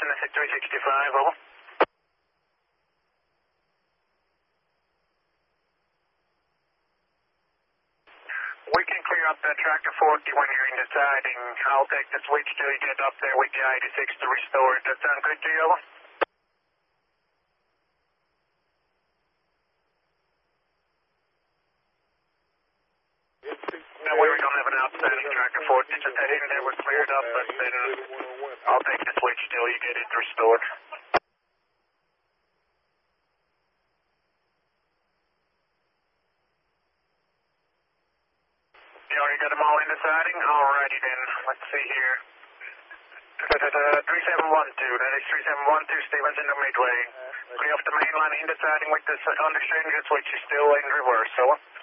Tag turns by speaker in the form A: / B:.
A: Tennessee 365, over. We can clear up that tractor 40 when you're in the siding. I'll take the switch till you get up there with the 86 to restore it. Does that sound good to you, over? That way we don't have an outstanding tractor 40. Just head in there, we're cleared up, but then I'll take the switch till you get it restored. You already got them all in the siding? Alrighty then. Let's see here. 3712, that is 3712, Stevens in the midway. Clear off the main line in the siding with the understanding the switch is still in reverse, over.